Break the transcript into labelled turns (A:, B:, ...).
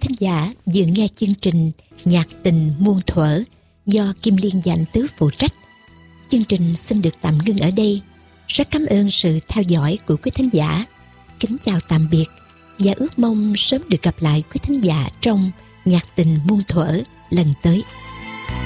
A: thính giả vừa nghe chương trình Nhạc tình muôn thuở do Kim Liên và anh Tứ phụ trách. Chương trình xin được tạm ngưng ở đây. Rất cảm ơn sự theo dõi của quý thính giả. Kính chào tạm biệt và ước mong sớm được gặp lại quý thính giả trong Nhạc tình muôn thuở lần tới.